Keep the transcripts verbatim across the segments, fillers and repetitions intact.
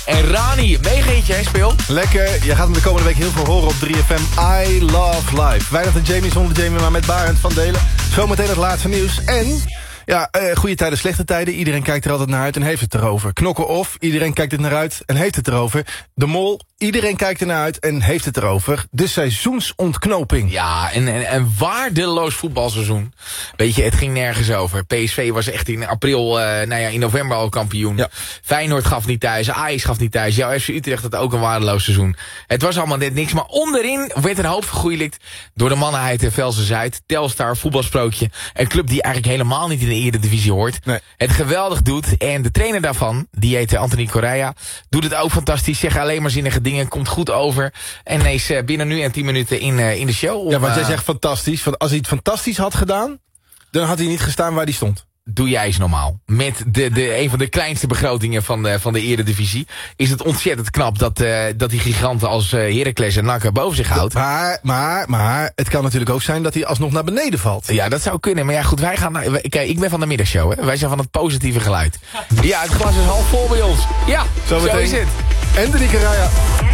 En Rani, meegeentje, hè, speel? Lekker, je gaat hem de komende week heel veel horen op drie F M. I Love Life. Wijnand en Jamie zonder Jamie, maar met Barend van Delen. Zometeen het laatste nieuws. En, ja, uh, goede tijden, slechte tijden. Iedereen kijkt er altijd naar uit en heeft het erover. Knokken of, iedereen kijkt er naar uit en heeft het erover. De Mol, iedereen kijkt er naar uit en heeft het erover. De seizoensontknoping. Ja, en een, een waardeloos voetbalseizoen. Weet je, het ging nergens over. P S V was echt in april, uh, nou ja, in november al kampioen. Ja. Feyenoord gaf niet thuis, Ajax gaf niet thuis. Jouw F C Utrecht had ook een waardeloos seizoen. Het was allemaal net niks, maar onderin werd een hoop vergoeilijkt door de mannen uit Velsen-Zuid. Telstar, voetbalsprookje. Een club die eigenlijk helemaal niet in de Eredivisie hoort. Nee. Het geweldig doet. En de trainer daarvan, die heet Anthony Correa, doet het ook fantastisch. Zegt alleen maar zinnige dingen, komt goed over. En is uh, binnen nu en tien minuten in, uh, in de show. Om, ja, want jij uh, zegt fantastisch. Want als hij het fantastisch had gedaan, dan had hij niet gestaan waar hij stond. Doe jij eens normaal. Met de, de, een van de kleinste begrotingen van de, van de Eredivisie is het ontzettend knap dat, uh, dat die giganten als uh, Heracles en N A C boven zich houdt. Maar, maar, maar, het kan natuurlijk ook zijn dat hij alsnog naar beneden valt. Ja, dat zou kunnen. Maar ja, goed, wij gaan naar, kijk, ik ben van de middagshow, hè. Wij zijn van het positieve geluid. Ja, het glas is half vol bij ons. Ja, zo, zo is het. Anthony Correa.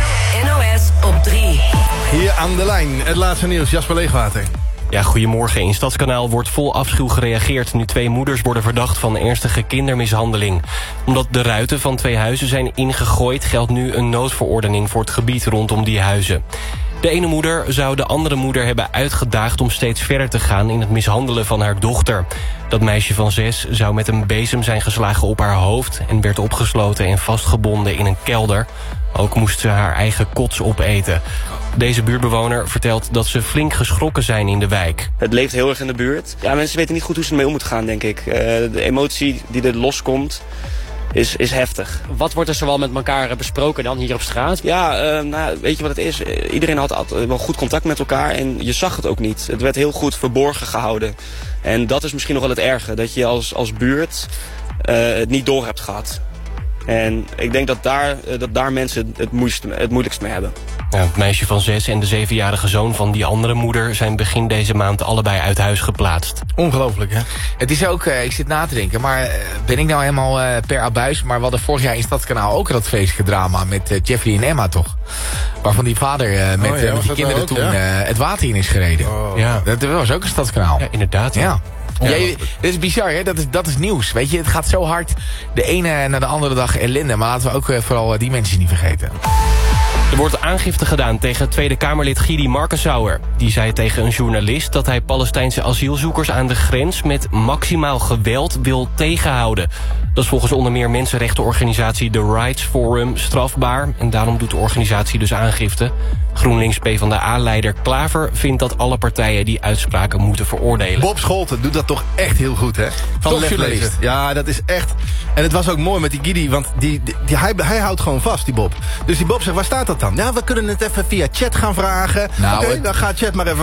N O S op drie. Hier aan de lijn, het laatste nieuws. Jasper Leegwater. Ja, goedemorgen. In Stadskanaal wordt vol afschuw gereageerd nu twee moeders worden verdacht van ernstige kindermishandeling. Omdat de ruiten van twee huizen zijn ingegooid, geldt nu een noodverordening voor het gebied rondom die huizen. De ene moeder zou de andere moeder hebben uitgedaagd om steeds verder te gaan in het mishandelen van haar dochter. Dat meisje van zes zou met een bezem zijn geslagen op haar hoofd en werd opgesloten en vastgebonden in een kelder. Ook moest ze haar eigen kots opeten. Deze buurtbewoner vertelt dat ze flink geschrokken zijn in de wijk. Het leeft heel erg in de buurt. Ja, mensen weten niet goed hoe ze ermee om moeten gaan, denk ik. Uh, de emotie die er loskomt is, is heftig. Wat wordt er zoal met elkaar besproken dan hier op straat? Ja, uh, nou, weet je wat het is? Iedereen had altijd wel goed contact met elkaar en je zag het ook niet. Het werd heel goed verborgen gehouden. En dat is misschien nog wel het erge, dat je als, als buurt uh, het niet door hebt gehad. En ik denk dat daar, dat daar mensen het moeilijkst, het moeilijkst mee hebben. Ja, het meisje van zes en de zevenjarige zoon van die andere moeder zijn begin deze maand allebei uit huis geplaatst. Ongelooflijk, hè? Het is ook, uh, ik zit na te denken, maar uh, ben ik nou helemaal uh, per abuis? Maar we hadden vorig jaar in Stadskanaal ook dat vreselijke drama met uh, Jeffrey en Emma, toch? Waarvan die vader uh, met, oh, ja, uh, met die kinderen ook, toen ja? uh, het water in is gereden. Oh. Ja. Dat was ook een Stadskanaal. Ja, inderdaad. Ja. ja. Ja, je, dit is bizar, hè? Dat is, dat is nieuws. Weet je, het gaat zo hard de ene naar de andere dag ellende. Maar laten we ook uh, vooral die mensen niet vergeten. Er wordt aangifte gedaan tegen Tweede Kamerlid Gidi Markensauer. Die zei tegen een journalist dat hij Palestijnse asielzoekers aan de grens met maximaal geweld wil tegenhouden. Dat is volgens onder meer mensenrechtenorganisatie The Rights Forum strafbaar. En daarom doet de organisatie dus aangifte. GroenLinks PvdA-leider Klaver vindt dat alle partijen die uitspraken moeten veroordelen. Bob Scholten doet dat toch echt heel goed, hè? Van Leflezen. Ja, dat is echt... En het was ook mooi met die Gidi, want die, die, die, hij, hij houdt gewoon vast, die Bob. Dus die Bob zegt, waar staat dat dan? Ja, we kunnen het even via chat gaan vragen. Nou, Oké, okay, dan gaat chat maar even